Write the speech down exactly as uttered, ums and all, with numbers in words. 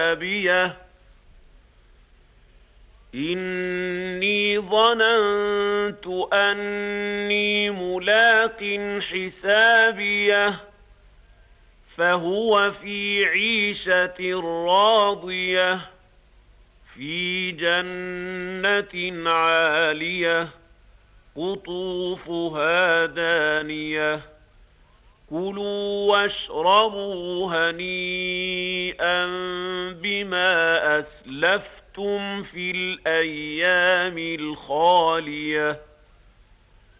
حسابيه إني ظننت أني ملاق حسابيه فهو في عيشة راضية في جنة عالية قطوفها دانية كلوا واشربوا هنيئا بما أسلفتم في الأيام الخالية